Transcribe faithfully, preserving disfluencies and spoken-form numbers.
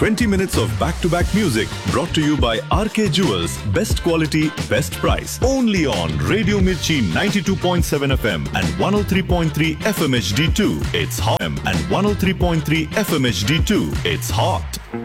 twenty minutes of back-to-back music brought to you by R K Jewels. Best quality, best price. Only on Radio Mirchi ninety-two point seven F M and one oh three point three F M H D two. It's hot. And one oh three point three F M H D two. It's hot.